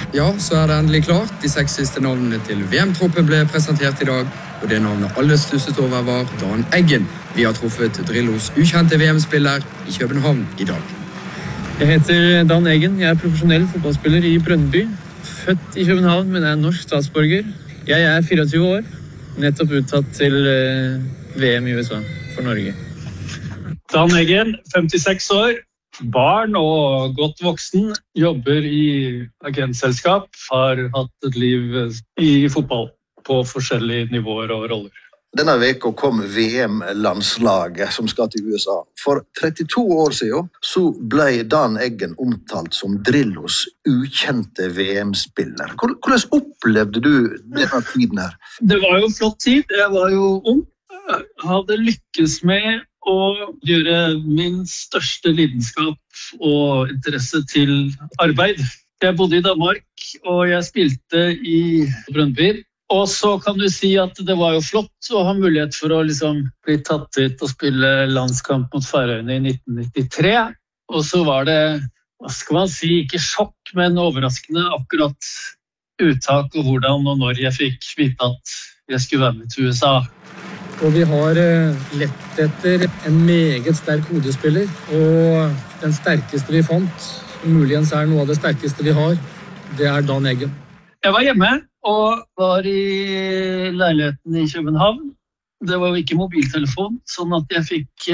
Ja, så det endelig klart. De 6 siste navnene til VM-troppen ble presentert i dag, og det navnet alle stusset over var Dan Eggen. Vi har truffet Drillos ukjente VM-spiller i København i dag. Jeg heter Dan Eggen. Jeg er profesjonell fotballspiller i Brøndby. Født i København, men er norsk statsborger. Jeg er 24 år, nettopp uttatt til VM i USA for Norge. Dan Eggen, 56 år, barn og godt voksen, jobber i agentselskap, har hatt et liv i fotball på forskjellige nivåer og roller. Denne veka kom VM-landslaget som skal til USA. For 32 år siden så ble Dan Eggen omtalt som Drillos ukjente VM-spiller. Hvordan opplevde du denne tiden her? Det var jo en flott tid. Jeg var jo ung. Jeg hadde lykkes med å gjøre min største lidenskap og interesse til arbeid. Jeg bodde i Danmark, og jeg spilte i Brøndby. Og så kan du si at det var jo flott å ha mulighet for å bli tatt ut og spille landskamp mot Færøyene i 1993. Og så var det, hva skal man si, ikke sjokk, men overraskende akkurat uttak og hvordan og når jeg fikk vite at jeg skulle være med til USA. Og vi har lett etter en meget sterk hodespiller, og den sterkeste vi fant, muligens er noe av det sterkeste vi har, det er Dan Eggen. Jeg var hjemme og var i leiligheten i København. Det var jo ikke mobiltelefon, sånn at jeg fikk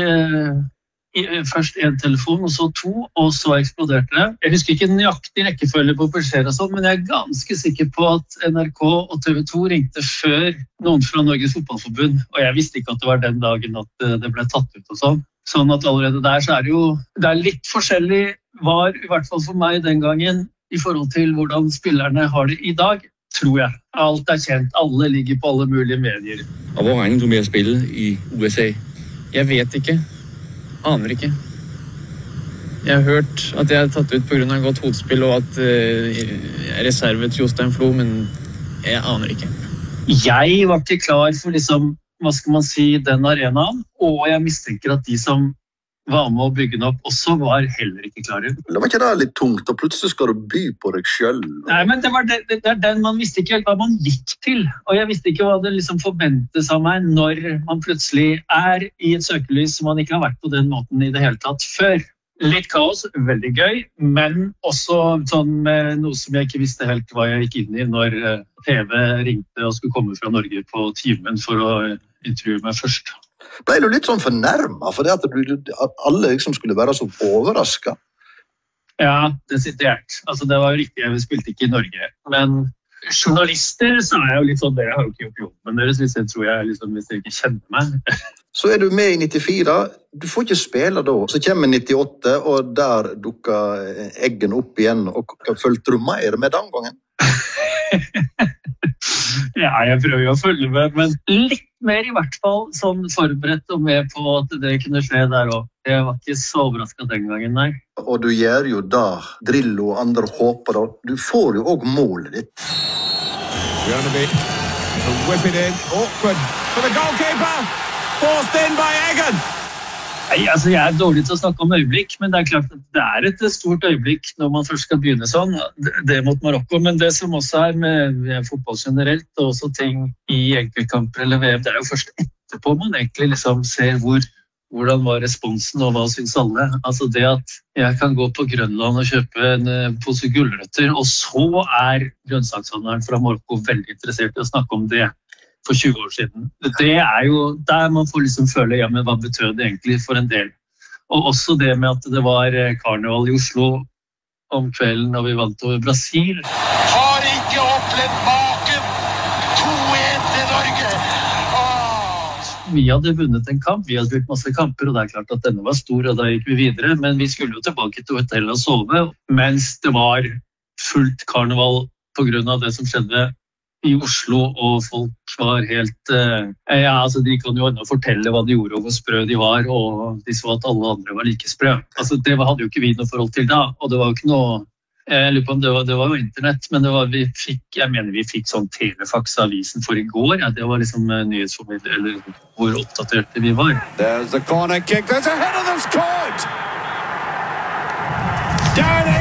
først en telefon, og så 2, og så eksploderte det. Jeg husker ikke nøyaktig rekkefølge på beskjeder og sånn, men jeg er ganske sikker på at NRK og TV 2 ringte før noen fra Norges Fotballforbund, og jeg visste ikke at det var den dagen at det ble tatt ut og sånn. Sånn at allerede der så det er litt forskjellig, var i hvert fall for meg den gangen, i forhold til hvordan spillerne har det i dag, tror jeg. Alt er kjent, alle ligger på alle mulige medier. Og hvor regner du med å spille i USA? Jeg vet ikke. Aner ikke. Jeg har hørt at jeg er tatt ut på grunn av godt hodespill, og at jeg er reserve til Jostein Flo, men jeg aner ikke. Jeg var ikke klar for hva skal man si, den arenaen, og jeg mistenker at de som var med å bygge den opp også var heller ikke klare. Det var ikke det litt tungt, og plutselig skal du by på deg selv. Nei, men det er den man visste ikke helt hva man gikk til, og jeg visste ikke hva det forventes av meg når man plutselig er i et søkelys som man ikke har vært på den måten i det hele tatt før. Litt kaos, veldig gøy, men også sånn med noe som jeg ikke visste helt hva jeg gikk inn i når TV ringte og skulle komme fra Norge på timen for å intervjue meg først. Ble du litt sånn fornærmet for det at alle skulle være så overrasket? Ja, desidert. Altså, det var jo riktig, jeg spilte ikke i Norge. Men journalister så er jeg jo litt sånn, dere har jo ikke gjort jobben deres hvis jeg tror jeg hvis dere ikke kjenner meg. Så er du med i 94, du får ikke spille da. Så kommer 98, og der dukker Eggen opp igjen. Og følte du mer med den gangen? Ja, jeg prøver jo å følge med, men litt mer i hvert fall sånn forberedt og med på at det kunne skje der også. Jeg var ikke så overrasket den gangen, nei. Og du gjør jo da, Drillo og andre håper da. Du får jo også målet ditt. Bjørneby, whip it in, awkward for the goalkeeper, forced in by Eggen. Nei, altså jeg er dårlig til å snakke om øyeblikk, men det er klart at det er et stort øyeblikk når man først skal begynne sånn, det mot Marokko, men det som også er med fotball generelt, og også ting i enkeltkamper eller VM, det er jo først etterpå man egentlig ser hvordan var responsen og hva synes alle. Altså det at jeg kan gå på Grønland og kjøpe en pose gulrøtter, og så er grønnsakshandleren fra Marokko veldig interessert i å snakke om det. For 20 år siden. Det er jo der man får føle, ja, men hva betød det egentlig for en del? Og også det med at det var karneval i Oslo om kvelden når vi vant over Brasil. Har ikke opplevd maken 2-1 til Norge. Vi hadde vunnet en kamp, vi hadde spilt masse kamper, og det er klart at denne var stor, og da gikk vi videre, men vi skulle jo tilbake til hotellet og sove, mens det var fullt karneval på grunn av det som skjedde i Oslo, og folk var helt altså de kan jo fortelle hva de gjorde og hvor sprø de var, og de så at alle andre var like sprø. Altså det hadde jo ikke vi noe forhold til da, og det var jo ikke noe, jeg lurer på om det var jo internett, men jeg mener vi fikk sånn Telefax-avisen for i går, ja, det var nyhetsformidler, eller hvor oppdaterte vi var. There's a corner kick, there's a header that's caught! Down